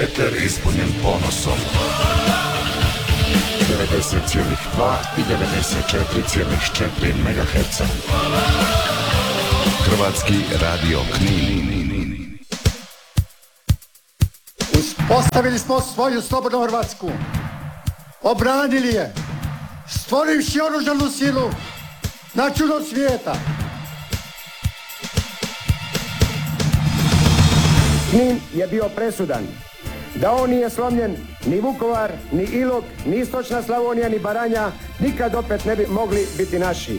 Eter ispunjen ponosom. 90,2 i 94,4 MHz. Hrvatski radio Knin. Uspostavili smo svoju slobodnu Hrvatsku. Obranili je, stvorivši oružanu silu na čudo svijeta. Knin je bio presudan. Da on nije slomljen, ni Vukovar, ni Ilok, ni istočna Slavonija, ni Baranja nikad opet ne bi mogli biti naši.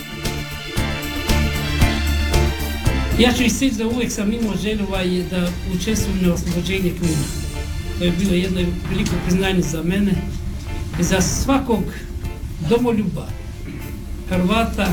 Ja ću istići da uvijek sam imao želju da učestvujem na oslobođenje Knina. To je bilo jedno veliko priznanje za mene i za svakog domoljuba, Hrvata.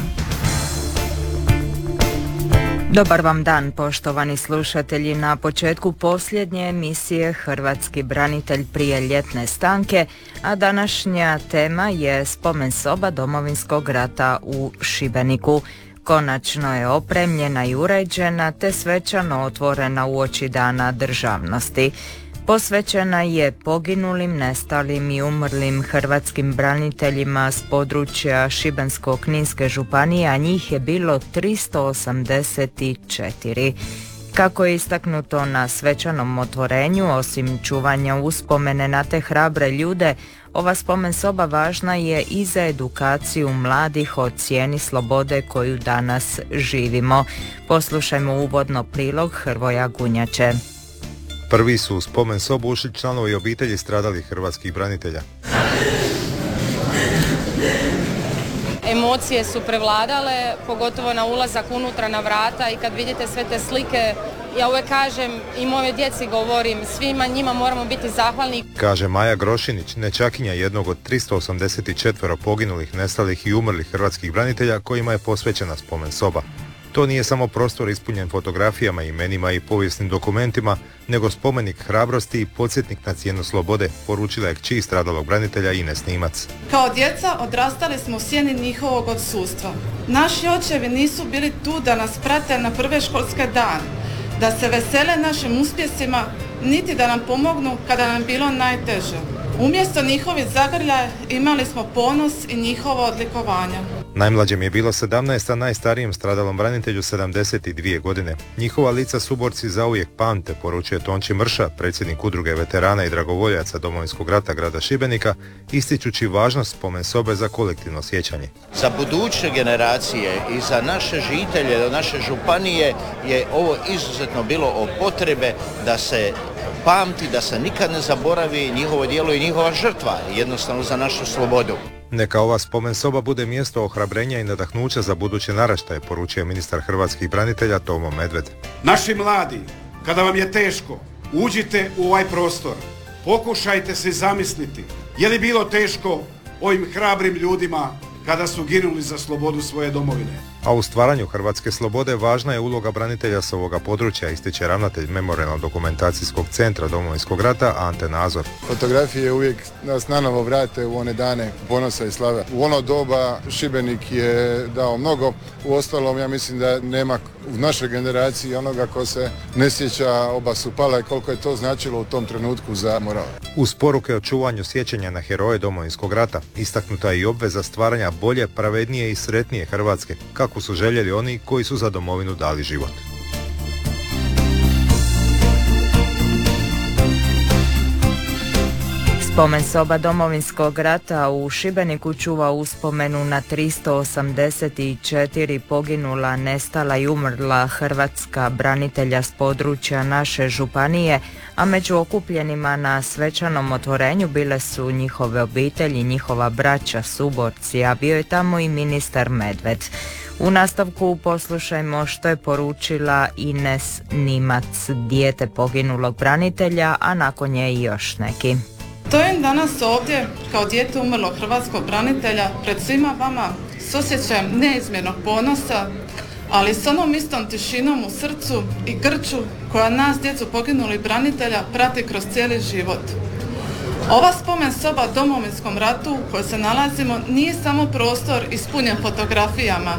Dobar vam dan, poštovani slušatelji. Na početku posljednje emisije Hrvatski branitelj prije ljetne stanke, a današnja tema je spomen soba Domovinskog rata u Šibeniku. Konačno je opremljena i uređena te svečano otvorena uoči Dana državnosti. Posvećena je poginulim, nestalim i umrlim hrvatskim braniteljima s područja Šibensko-kninske županije, a njih je bilo 384. Kako je istaknuto na svečanom otvorenju, osim čuvanja uspomene na te hrabre ljude, ova spomen soba važna je i za edukaciju mladih o cijeni slobode koju danas živimo. Poslušajmo uvodno prilog Hrvoja Gunjače. Prvi su u spomen sobu ušli članovi obitelji stradalih hrvatskih branitelja. Emocije su prevladale, pogotovo na ulazak unutra na vrata i kad vidite sve te slike, ja uvijek kažem i moje djeci govorim, svima njima moramo biti zahvalni. Kaže Maja Grošinić, nećakinja jednog od 384 poginulih, nestalih i umrlih hrvatskih branitelja kojima je posvećena spomen soba. To nije samo prostor ispunjen fotografijama, imenima i povijesnim dokumentima, nego spomenik hrabrosti i podsjetnik na cijenu slobode, poručila je kći stradalog branitelja Ines Nimac. Kao djeca odrastali smo u sjeni njihovog odsustva. Naši očevi nisu bili tu da nas prate na prve školske dane, da se vesele našim uspjesima, niti da nam pomognu kada nam bilo najteže. Umjesto njihovih zagrljaja imali smo ponos i njihovo odlikovanja. Najmlađem je bilo 17, a najstarijem stradalom branitelju 72 godine. Njihova lica suborci zauvijek pamte, poručuje Tonči Mrša, predsjednik udruge veterana i dragovoljaca Domovinskog rata grada Šibenika, ističući važnost spomen sobe za kolektivno sjećanje. Za buduće generacije i za naše žitelje, naše županije je ovo izuzetno bilo od potrebe da se pamti, da se nikad ne zaboravi njihovo djelo i njihova žrtva, jednostavno za našu slobodu. Neka ova spomen soba bude mjesto ohrabrenja i nadahnuća za buduće naraštaje, poručuje ministar hrvatskih branitelja Tomo Medved. Naši mladi, kada vam je teško, uđite u ovaj prostor. Pokušajte se zamisliti, je li bilo teško ovim hrabrim ljudima kada su ginuli za slobodu svoje domovine. A u stvaranju hrvatske slobode važna je uloga branitelja s ovoga područja, ističe ravnatelj Memorijalno-dokumentacijskog centra Domovinskog rata Ante Nazor. Fotografije uvijek nas nanovo vrate u one dane ponosa i slave. U ono doba Šibenik je dao mnogo, uostalom ja mislim da nema u našoj generaciji onoga ko se ne sjeća oba su pala i koliko je to značilo u tom trenutku za moral. Uz poruke o čuvanju sjećanja na heroje Domovinskog rata istaknuta je i obveza stvaranja bolje, pravednije i sretnije Hrvatske, kako su željeli oni koji su za domovinu dali život. Spomen soba Domovinskog rata u Šibeniku čuva uspomenu na 384 poginula, nestala i umrla hrvatska branitelja s područja naše županije, a među okupljenima na svečanom otvorenju bile su njihove obitelji, njihova braća, suborci, a bio je tamo i ministar Medved. U nastavku poslušajmo što je poručila Ines Nimac, dijete poginulog branitelja, a nakon nje i još neki. Stojim danas ovdje kao dijete umrlog hrvatskog branitelja pred svima vama s osjećajem neizmjernog ponosa, ali s onom istom tišinom u srcu i grču koja nas, djecu poginulih branitelja, prati kroz cijeli život. Ova spomen soba Domovinskom ratu u kojoj se nalazimo nije samo prostor ispunjen fotografijama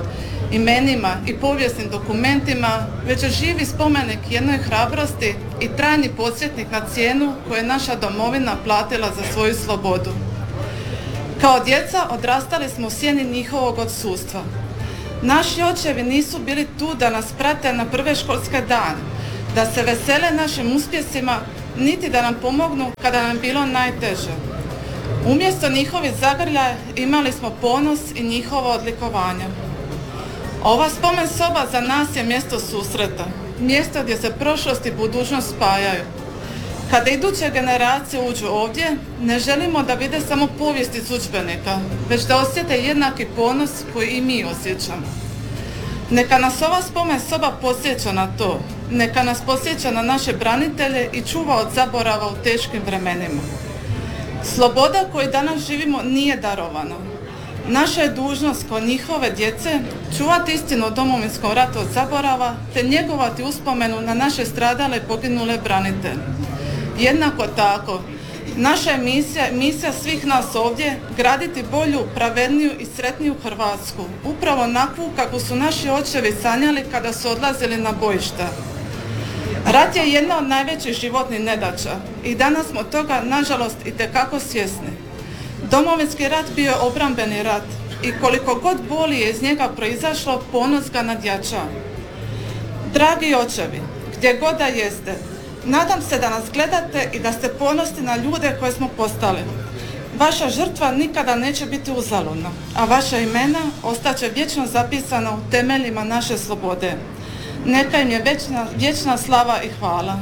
imenima i povijesnim dokumentima, već je živi spomenik jednoj hrabrosti i trajni podsjetnik na cijenu koju je naša domovina platila za svoju slobodu. Kao djeca odrastali smo u sjeni njihovog odsustva. Naši očevi nisu bili tu da nas prate na prve školske dane, da se vesele našim uspjesima, niti da nam pomognu kada nam bilo najteže. Umjesto njihovih zagrljaja imali smo ponos i njihovo odlikovanje. Ova spomen soba za nas je mjesto susreta, mjesto gdje se prošlost i budućnost spajaju. Kada iduće generacije uđu ovdje, ne želimo da vide samo povijest iz udžbenika, već da osjete jednaki ponos koji i mi osjećamo. Neka nas ova spomen soba podsjeća na to, neka nas podsjeća na naše branitelje i čuva od zaborava u teškim vremenima. Sloboda koju danas živimo nije darovana. Naša je dužnost kao njihove djece čuvati istinu o Domovinskom ratu od zaborava te njegovati uspomenu na naše stradale i poginule branitelje. Jednako tako, naša je misija svih nas ovdje graditi bolju, pravedniju i sretniju Hrvatsku, upravo onakvu kako su naši očevi sanjali kada su odlazili na bojišta. Rat je jedna od najvećih životnih nedaća i danas smo toga, nažalost, itekako svjesni. Domovinski rat bio je obrambeni rat i koliko god boli je iz njega proizašlo, ponos ga nadjača. Dragi očevi, gdje god da jeste, nadam se da nas gledate i da ste ponosni na ljude koje smo postali. Vaša žrtva nikada neće biti uzaludna, a vaša imena ostaće vječno zapisana u temeljima naše slobode. Neka im je vječna slava i hvala.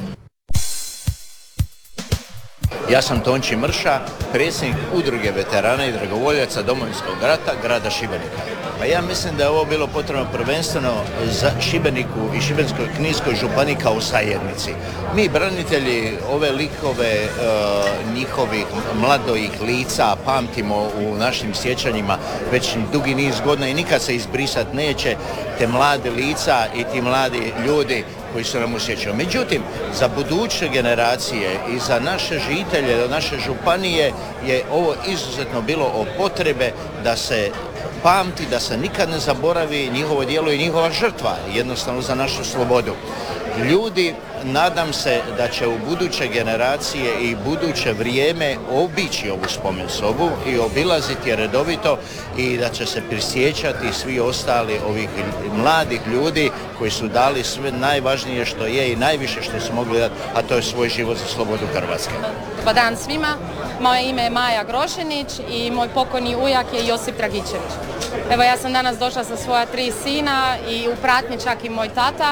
Ja sam Tonči Mrša, predsjednik Udruge veterana i dragovoljaca Domovinskog rata grada Šibenika. Pa ja mislim da je ovo bilo potrebno prvenstveno za Šibeniku i Šibensko-kninskoj županiji kao zajednici. Mi branitelji ove likove njihovih mladojih lica pamtimo u našim sjećanjima već dugi niz godina i nikad se izbrisat neće te mlade lica i ti mladi ljudi koji su nam usjećali. Međutim, za buduće generacije i za naše žitelje, naše županije je ovo izuzetno bilo od potrebe da se pamti, da se nikad ne zaboravi njihovo djelo i njihova žrtva, jednostavno za našu slobodu. Ljudi, nadam se da će u buduće generacije i buduće vrijeme obići ovu spomen sobu i obilaziti je redovito i da će se prisjećati svi ostali ovih mladih ljudi koji su dali sve najvažnije što je i najviše što su mogli dati, a to je svoj život za slobodu Hrvatske. Dobar dan svima, moje ime je Maja Grošenić i moj pokojni ujak je Josip Dragičević. Evo, ja sam danas došla sa svoja 3 sina i u pratnji čak i moj tata.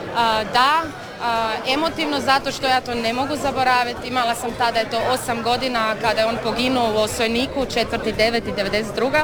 Emotivno zato što ja to ne mogu zaboraviti. Imala sam tada 8 godina kada je on poginuo u Osojniku 4.9.1992.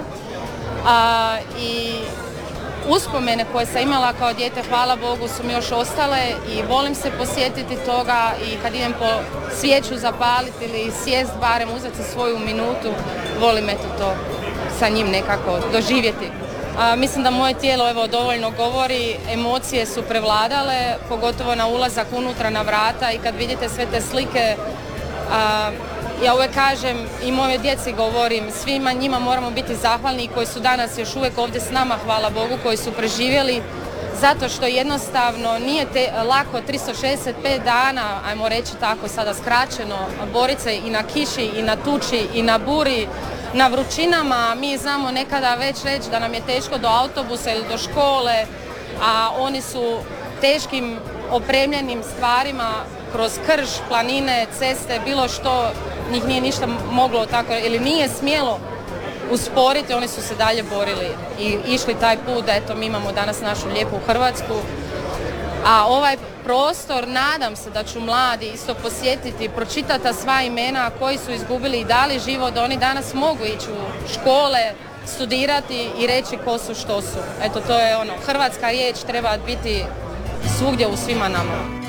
I uspomene koje sam imala kao dijete, hvala Bogu, su mi još ostale i volim se posjetiti toga i kad idem po svijeću zapaliti ili sjest barem, uzeti si svoju minutu, volim to sa njim nekako doživjeti. Mislim da moje tijelo dovoljno govori, emocije su prevladale, pogotovo na ulazak unutra na vrata i kad vidite sve te slike, ja uvijek kažem i moje djeci govorim, svima njima moramo biti zahvalni koji su danas još uvijek ovdje s nama, hvala Bogu, koji su preživjeli, zato što jednostavno nije lako 365 dana, ajmo reći tako sada skraćeno, boriti se i na kiši, i na tuči, i na buri, na vrućinama. Mi znamo nekada već reći da nam je teško do autobusa ili do škole, a oni su teškim opremljenim stvarima kroz krš, planine, ceste, bilo što, njih nije ništa moglo tako ili nije smjelo usporiti, oni su se dalje borili i išli taj put da mi imamo danas našu lijepu Hrvatsku. A ovaj prostor, nadam se da ću mladi isto posjetiti, pročitati sva imena koji su izgubili i dali život, da oni danas mogu ići u škole, studirati i reći ko su, što su. To je hrvatska riječ treba biti svugdje u svima nama.